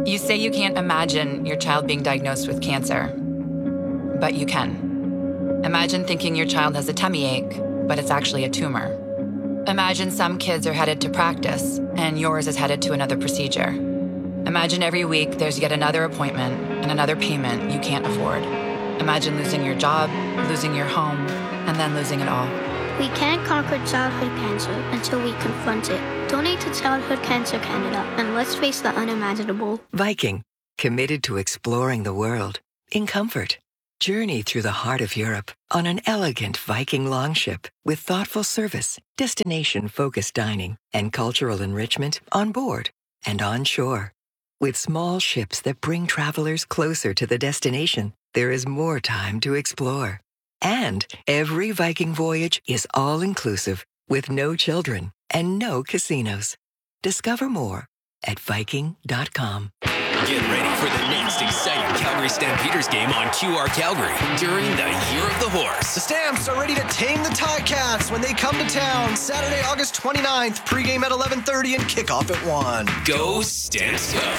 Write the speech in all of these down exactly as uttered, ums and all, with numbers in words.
You say you can't imagine your child being diagnosed with cancer, but you can. Imagine thinking your child has a tummy ache, but it's actually a tumor. Imagine some kids are headed to practice, and yours is headed to another procedure. Imagine every week there's yet another appointment and another payment you can't afford. Imagine losing your job, losing your home, and then losing it all. We can't conquer childhood cancer until we confront it. Donate to Childhood Cancer Canada, and let's face the unimaginable. Viking, committed to exploring the world in comfort. Journey through the heart of Europe on an elegant Viking longship with thoughtful service, destination-focused dining, and cultural enrichment on board and on shore. With small ships that bring travelers closer to the destination, there is more time to explore. And every Viking voyage is all-inclusive with no children and no casinos. Discover more at Viking dot com. Get ready for the next exciting Calgary Stampeders game on Q R Calgary during the Year of the Horse. The Stamps are ready to tame the Ticats when they come to town Saturday, August twenty-ninth. Pregame at eleven thirty and kickoff at one. Go Stamps Go!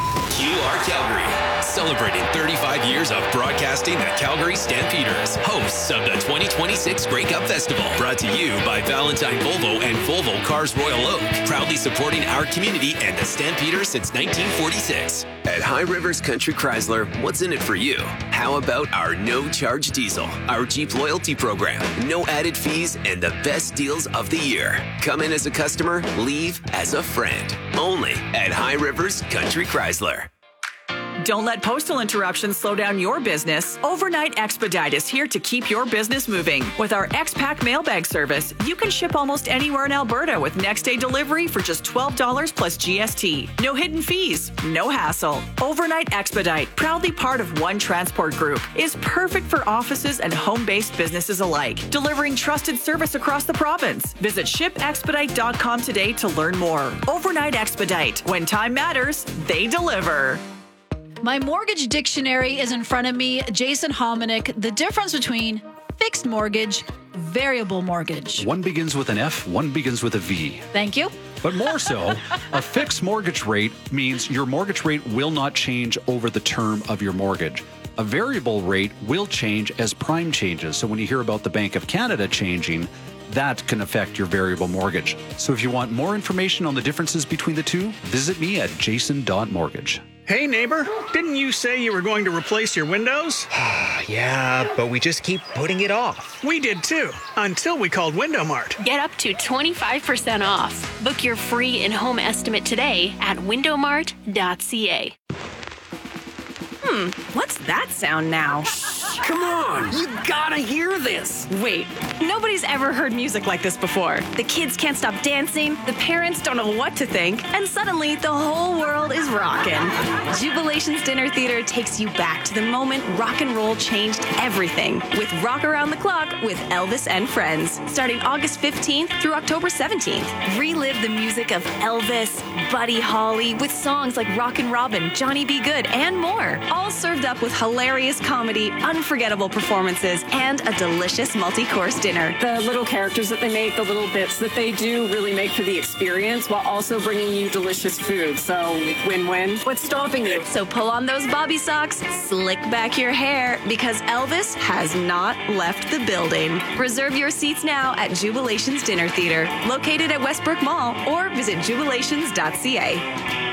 Q R Calgary, celebrating thirty-five years of broadcasting the Calgary Stampeders, hosts of the twenty twenty-six Grey Cup Festival. Brought to you by Valentine Volvo and Volvo Cars Royal Oak, proudly supporting our community and the Stampeders since nineteen forty-six. At High Rivers Country Chrysler, what's in it for you? How about our no-charge diesel, our Jeep loyalty program, no added fees, and the best deals of the year? Come in as a customer, leave as a friend. Only at High Rivers Country Chrysler. Don't let postal interruptions slow down your business. Overnight Expedite is here to keep your business moving. With our X-Pack mailbag service, you can ship almost anywhere in Alberta with next-day delivery for just twelve dollars plus G S T. No hidden fees, no hassle. Overnight Expedite, proudly part of One Transport Group, is perfect for offices and home-based businesses alike, delivering trusted service across the province. Visit ship expedite dot com today to learn more. Overnight Expedite. When time matters, they deliver. My mortgage dictionary is in front of me. Jason Hominick, the difference between fixed mortgage, variable mortgage. One begins with an F, one begins with a V. Thank you. But more so, a fixed mortgage rate means your mortgage rate will not change over the term of your mortgage. A variable rate will change as prime changes. So when you hear about the Bank of Canada changing, that can affect your variable mortgage. So if you want more information on the differences between the two, visit me at jason dot mortgage. Hey, neighbor, didn't you say you were going to replace your windows? Yeah, but we just keep putting it off. We did too, until we called Window Mart. Get up to twenty-five percent off. Book your free in-home estimate today at window mart dot c a. Hmm, what's that sound now? Come on, you gotta hear this. Wait, nobody's ever heard music like this before. The kids can't stop dancing, the parents don't know what to think, and suddenly the whole world is rocking. Jubilation's Dinner Theater takes you back to the moment rock and roll changed everything with Rock Around the Clock with Elvis and Friends, starting August fifteenth through October seventeenth. Relive the music of Elvis, Buddy Holly, with songs like Rockin' Robin, Johnny B. Good, and more. All served up with hilarious comedy, unforgettable performances, and a delicious multi-course dinner. The little characters that they make, the little bits that they do really make for the experience while also bringing you delicious food. So win-win. What's stopping you? So pull on those bobby socks, slick back your hair, because Elvis has not left the building. Reserve your seats now at Jubilation's Dinner Theater, located at Westbrook Mall, or visit jubilations dot c a.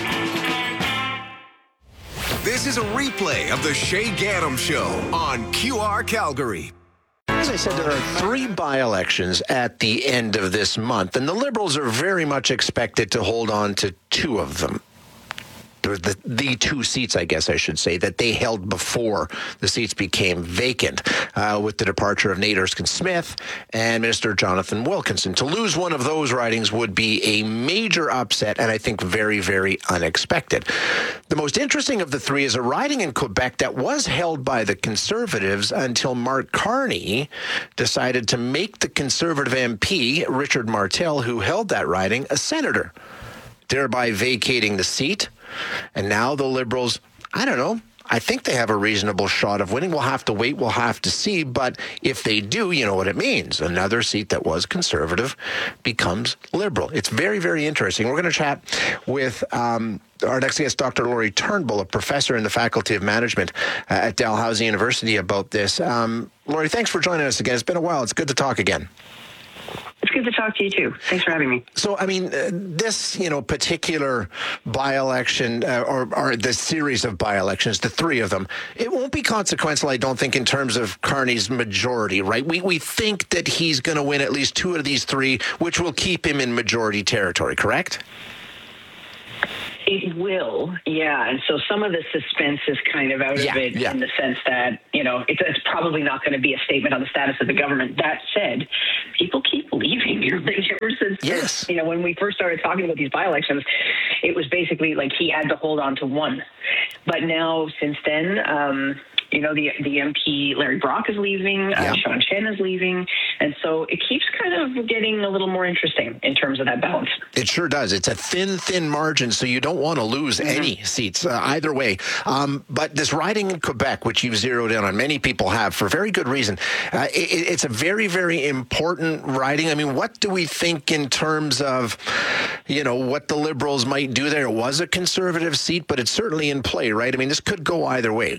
This is a replay of the Shay Gaddam Show on Q R Calgary. As I said, there are three by-elections at the end of this month, and the Liberals are very much expected to hold on to two of them. The, the two seats, I guess I should say, that they held before the seats became vacant uh, with the departure of Nate Erskine-Smith and Minister Jonathan Wilkinson. To lose one of those ridings would be a major upset and I think very, very unexpected. The most interesting of the three is a riding in Quebec that was held by the Conservatives until Mark Carney decided to make the Conservative M P, Richard Martel, who held that riding, a senator, thereby vacating the seat. And now the Liberals, I don't know, I think they have a reasonable shot of winning. We'll have to wait. We'll have to see. But if they do, you know what it means. Another seat that was Conservative becomes Liberal. It's very, very interesting. We're going to chat with um, our next guest, Doctor Lori Turnbull, a professor in the Faculty of Management uh, at Dalhousie University, about this. Um, Lori, thanks for joining us again. It's been a while. It's good to talk again. It's good to talk to you, too. Thanks for having me. So, I mean, uh, this, you know, particular by-election, uh, or, or the series of by-elections, the three of them, it won't be consequential, I don't think, in terms of Carney's majority, right? We, we think that he's going to win at least two of these three, which will keep him in majority territory, correct? It will, yeah. And so some of the suspense is kind of out yeah, of it yeah. in the sense that, you know, it's, it's probably not going to be a statement on the status of the government. That said, people keep leaving. You know, ever since, yes. you know, when we first started talking about these by-elections, it was basically like he had to hold on to one. But now, since then, um, you know, the the M P, Larry Brock, is leaving, yeah. uh, Sean Chen is leaving, and so it keeps kind of getting a little more interesting in terms of that balance. It sure does. It's a thin, thin margin, so you don't want to lose mm-hmm. any seats uh, either way. Um, but this riding in Quebec, which you've zeroed in on, many people have for very good reason, uh, it, it's a very, very important riding. I mean, what do we think in terms of, you know, what the Liberals might do there? It was a Conservative seat, but it's certainly in play, right? I mean, this could go either way.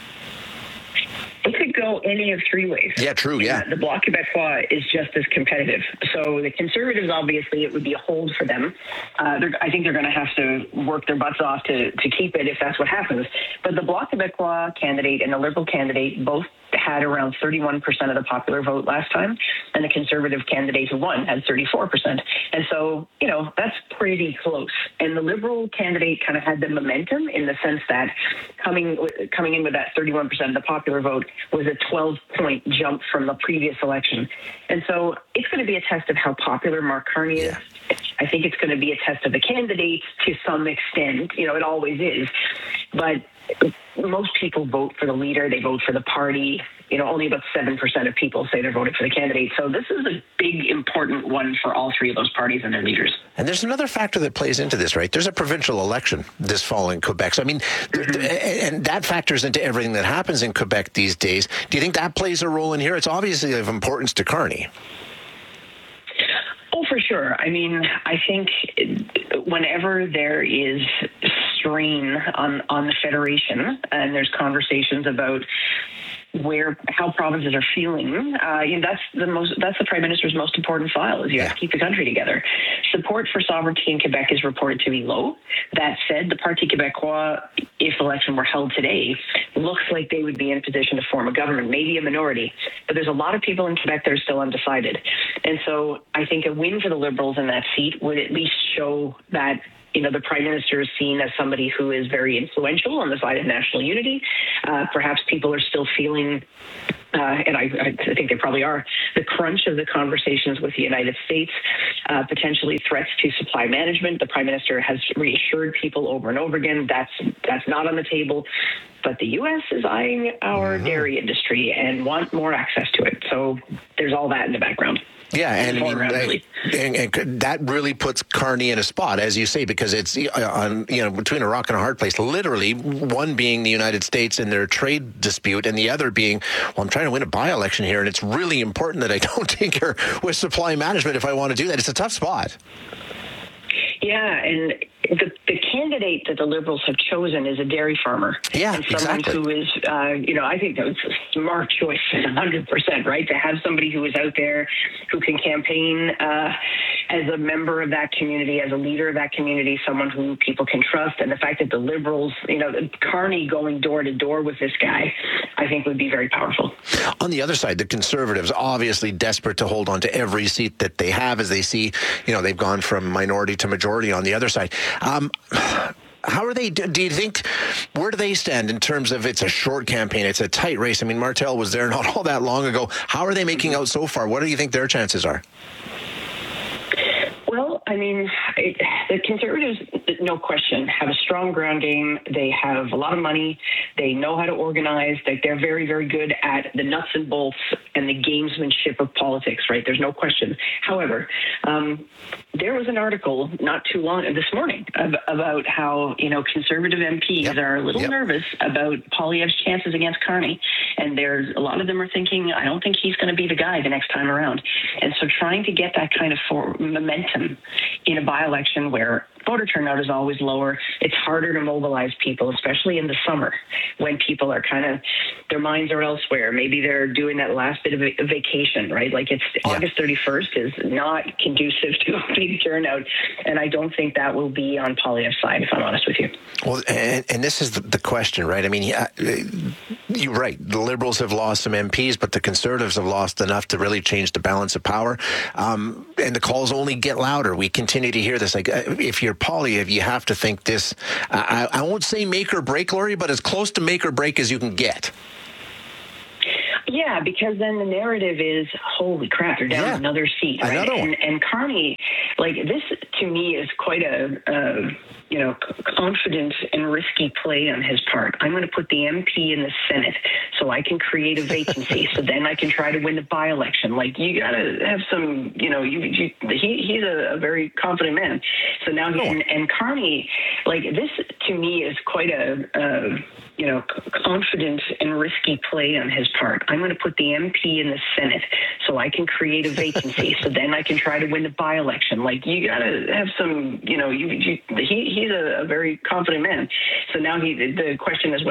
It could go any of three ways. Yeah, true, yeah. The Bloc Québécois is just as competitive. So the Conservatives, obviously, it would be a hold for them. Uh, I think they're going to have to work their butts off to, to keep it if that's what happens. But the Bloc Québécois candidate and the Liberal candidate both had around thirty-one percent of the popular vote last time, and the Conservative candidate who won had thirty-four percent. And so, you know, that's pretty close. And the Liberal candidate kind of had the momentum in the sense that coming coming in with that thirty-one percent of the popular vote was a twelve-point jump from the previous election. And so it's going to be a test of how popular Mark Carney is. I think it's going to be a test of the candidates to some extent. You know, it always is. But most people vote for the leader. They vote for the party. You know, only about seven percent of people say they're voting for the candidate. So this is a big, important one for all three of those parties and their leaders. And there's another factor that plays into this, right? There's a provincial election this fall in Quebec. So, I mean, mm-hmm. and that factors into everything that happens in Quebec these days. Do you think that plays a role in here? It's obviously of importance to Carney. Oh, for sure. I mean, I think whenever there is strain on, on the Federation and there's conversations about where how provinces are feeling, uh, you know, that's the most that's the Prime Minister's most important file, is you have to keep the country together. Support for sovereignty in Quebec is reported to be low. That said, the Parti Québécois, if election were held today, looks like they would be in a position to form a government, maybe a minority. But there's a lot of people in Quebec that are still undecided. And so I think a win for the Liberals in that seat would at least show that, you know, the Prime Minister is seen as somebody who is very influential on the side of national unity. Uh, perhaps people are still feeling, uh, and I, I think they probably are, the crunch of the conversations with the United States, uh, potentially threats to supply management. The Prime Minister has reassured people over and over again that's that's not on the table. But the U S is eyeing our mm-hmm. dairy industry and want more access to it. So there's all that in the background. Yeah, and, I mean, really. and, and that really puts Carney in a spot, as you say, because it's on, you know, between a rock and a hard place, literally, one being the United States and their trade dispute, and the other being, well, I'm trying to win a by-election here, and it's really important that I don't tinker with supply management if I want to do that. It's a tough spot. Yeah, and the, the candidate that the Liberals have chosen is a dairy farmer. Yeah, and someone exactly. who is, uh, you know, I think that was a smart choice, one hundred percent, right? To have somebody who is out there who can campaign uh, as a member of that community, as a leader of that community, someone who people can trust. And the fact that the Liberals, you know, Carney going door to door with this guy, I think would be very powerful. On the other side, the Conservatives obviously desperate to hold on to every seat that they have, as they see, you know, they've gone from minority to majority on the other side. Um, how are they, do you think, where do they stand in terms of it's a short campaign, it's a tight race? I mean, Martel was there not all that long ago. How are they making out so far? What do you think their chances are? Well, I mean, it, the Conservatives, no question, have a strong ground game. They have a lot of money. They know how to organize. They, they're very, very good at the nuts and bolts and the gamesmanship of politics, right? There's no question. However, um, there was an article not too long this morning ab- about how, you know, Conservative M Ps yep. are a little yep. nervous about Poilievre's chances against Carney. And there's a lot of them are thinking, I don't think he's going to be the guy the next time around. And so trying to get that kind of for momentum in a by-election where voter turnout is always lower, it's harder to mobilize people, especially in the summer when people are kind of, their minds are elsewhere. Maybe they're doing that last bit of a vacation, right? Like it's yeah. August thirty-first is not conducive to a big turnout. And I don't think that will be on Poilievre's side, if I'm honest with you. Well, and, and this is the, the question, right? I mean, yeah, you're right. The Liberals have lost some M Ps, but the Conservatives have lost enough to really change the balance of power. Um, and the calls only get louder. We continue to hear this. Like, if you're Poilievre, you have to think this, I, I won't say make or break, Lori, but as close to make or break as you can get. Yeah, because then the narrative is, holy crap, they're down yeah. another seat, right? Another one. And, and Carney, like this to me is quite a, a you know, confident and risky play on his part. I'm going to put the M P in the Senate so I can create a vacancy. So then I can try to win the by-election. Like, you got to have some, you know, you, you, he, he's a, a very confident man. So now, he, and, and Carney, like this to me is quite a, a you know, confident and risky play on his part. I'm going to put the M P in the Senate so I can create a vacancy. So then I can try to win the by-election. Like, you got to have some, you know, you, you, he, he's a, a very confident man. So now he, the question is,